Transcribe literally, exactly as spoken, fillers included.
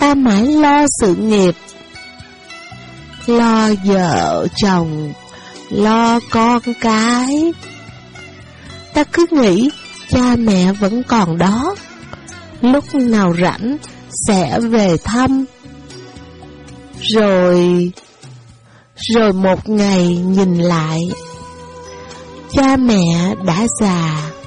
ta mãi lo sự nghiệp, lo vợ chồng, lo con cái. Ta cứ nghĩ cha mẹ vẫn còn đó, lúc nào rảnh sẽ về thăm. Rồi, rồi một ngày nhìn lại, cha mẹ đã già,